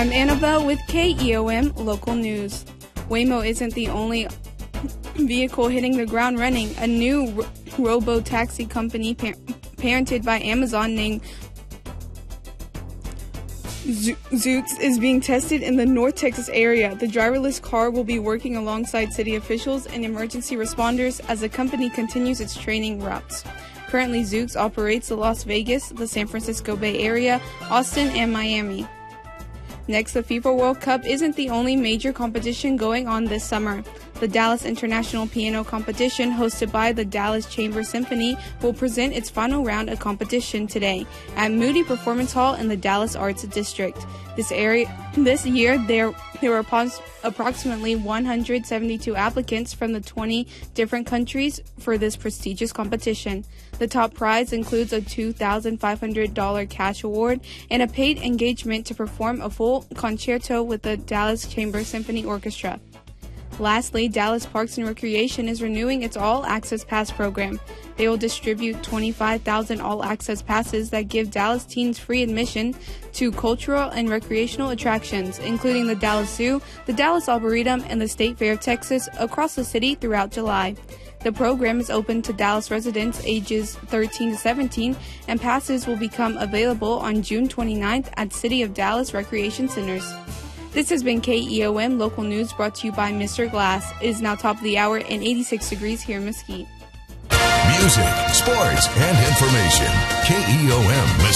I'm Annabelle with KEOM Local News. Waymo isn't the only vehicle hitting the ground running. A new robo-taxi company parented by Amazon named Zoox is being tested in the North Texas area. The driverless car will be working alongside city officials and emergency responders as the company continues its training routes. Currently, Zoox operates the Las Vegas, the San Francisco Bay Area, Austin, and Miami. Next, the FIFA World Cup isn't the only major competition going on this summer. The Dallas International Piano Competition, hosted by the Dallas Chamber Symphony, will present its final round of competition today at Moody Performance Hall in the Dallas Arts District. This year, there were approximately 172 applicants from the 20 different countries for this prestigious competition. The top prize includes a $2,500 cash award and a paid engagement to perform a full concerto with the Dallas Chamber Symphony Orchestra. Lastly, Dallas Parks and Recreation is renewing its All Access Pass program. They will distribute 25,000 All Access Passes that give Dallas teens free admission to cultural and recreational attractions, including the Dallas Zoo, the Dallas Arboretum, and the State Fair of Texas across the city throughout July. The program is open to Dallas residents ages 13 to 17, and passes will become available on June 29th at City of Dallas Recreation Centers. This has been KEOM Local News, brought to you by Mr. Glass. It is now top of the hour and 86 degrees here in Mesquite. Music, sports, and information. KEOM